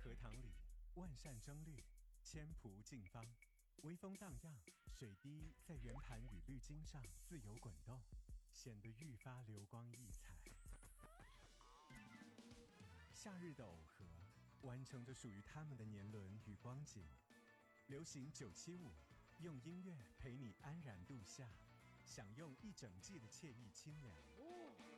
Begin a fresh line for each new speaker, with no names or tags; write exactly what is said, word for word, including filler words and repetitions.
荷塘里，万扇争绿，千蒲竞芳，微风荡漾，水滴在圆盘与绿茎上自由滚动，显得愈发流光溢彩。夏日的耦合，完成着属于他们的年轮与光景。流行九七五，用音乐陪你安然度夏，享用一整季的惬意清凉。